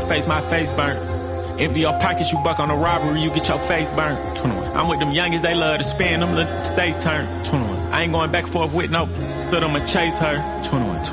face, my face burnt. Empty your pockets, you buck on a robbery, you get your face burnt. 21. I'm with them youngest, they love to spin, them little stay turned. 21. I ain't going back and forth with no, thought I'ma chase her. 21.